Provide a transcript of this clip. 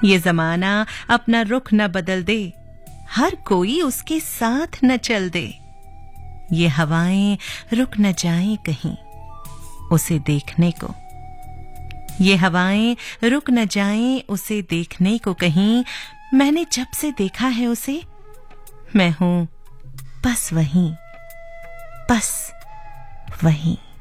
ये जमाना अपना रुख न बदल दे, हर कोई उसके साथ न चल दे। ये हवाएं रुक न जाएं कहीं उसे देखने को, ये हवाएं रुक न जाएं उसे देखने को कहीं। मैंने जब से देखा है उसे, मैं हूं बस वहीं, बस वहीं।